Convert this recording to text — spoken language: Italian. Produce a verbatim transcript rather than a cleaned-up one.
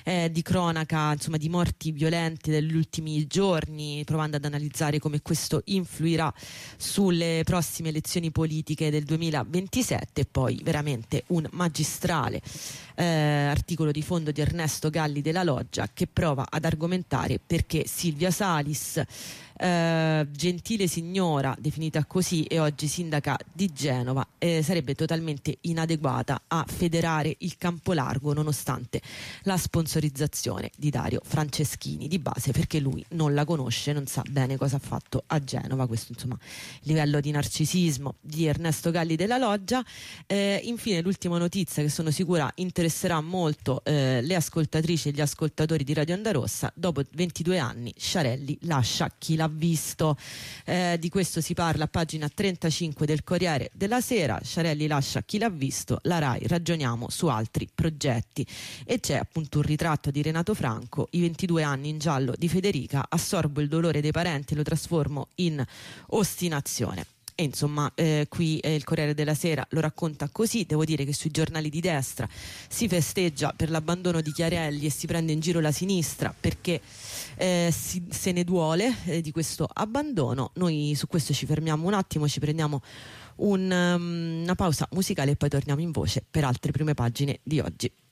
eh, di cronaca, insomma, di morti violente degli ultimi giorni, provando ad analizzare come questo influirà sulle prossime elezioni politiche del duemilaventisette. E poi veramente un magistrale eh, articolo di fondo di Ernesto Galli della Loggia, che prova ad argomentare perché Silvia Salis, Eh, gentile signora definita così e oggi sindaca di Genova, eh, sarebbe totalmente inadeguata a federare il campo largo, nonostante la sponsorizzazione di Dario Franceschini, di base perché lui non la conosce, non sa bene cosa ha fatto a Genova. Questo insomma livello di narcisismo di Ernesto Galli della Loggia. Eh, infine l'ultima notizia, che sono sicura interesserà molto eh, le ascoltatrici e gli ascoltatori di Radio Onda Rossa: dopo ventidue anni Sciarelli lascia Chi l'ha visto. Eh, di questo si parla a pagina trentacinque del Corriere della Sera. Sciarelli lascia Chi l'ha visto, la Rai, ragioniamo su altri progetti. E c'è appunto un ritratto di Renato Franco: i ventidue anni in giallo di Federica, assorbo il dolore dei parenti e lo trasformo in ostinazione. E insomma eh, qui eh, il Corriere della Sera lo racconta così. Devo dire che sui giornali di destra si festeggia per l'abbandono di Chiarelli e si prende in giro la sinistra perché eh, si, se ne duole eh, di questo abbandono. Noi su questo ci fermiamo un attimo, ci prendiamo un, um, una pausa musicale e poi torniamo in voce per altre prime pagine di oggi.